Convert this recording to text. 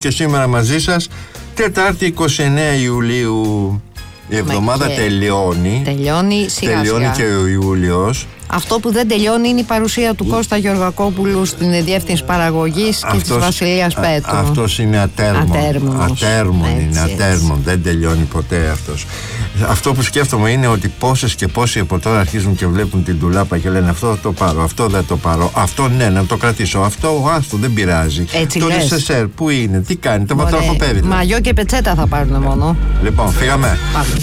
Και σήμερα μαζί σας, Τετάρτη 29 Ιουλίου. Η εβδομάδα τελειώνει. Τελειώνει σιγά τελειώνει σιγά. Και ο Ιούλιος. Αυτό που δεν τελειώνει είναι η παρουσία του Κώστα Γεωργακόπουλου στην διεύθυνση παραγωγής και της Βασιλείας Πέτρου. Αυτός είναι ατέρμον. Δεν τελειώνει ποτέ αυτός. Αυτό που σκέφτομαι είναι ότι πόσες και πόσοι από τώρα αρχίζουν και βλέπουν την ντουλάπα και λένε αυτό το πάρω, αυτό δεν το πάρω, αυτό ναι, να το κρατήσω, αυτό άστο δεν πειράζει. Έτσι το νεσεσέρ που είναι, τι κάνει, το βατραχοπέδι. Μαγιό και πετσέτα θα πάρουν μόνο. Λοιπόν, φύγαμε. Πάμε.